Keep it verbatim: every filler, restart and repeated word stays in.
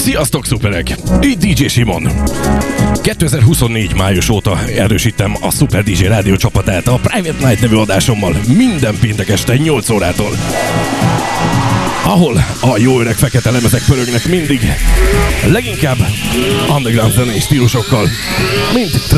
Sziasztok, szuperek! Így dé dzsé Simon. kétezer-huszonnégy május óta erősítem a Super dé dzsé rádió csapatát a Private Night nevű adásommal minden péntek este nyolc órától. Ahol a jó öreg fekete lemezek pörögnek mindig, leginkább underground zenei stílusokkal, mint